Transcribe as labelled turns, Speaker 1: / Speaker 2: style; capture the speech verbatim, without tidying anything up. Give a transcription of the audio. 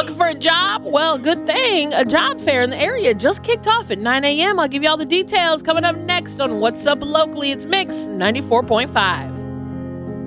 Speaker 1: Looking for a job? Well, good thing. A job fair in the area just kicked off at nine a.m. I'll give you all the details coming up next on What's Up Locally. It's Mix ninety-four point five.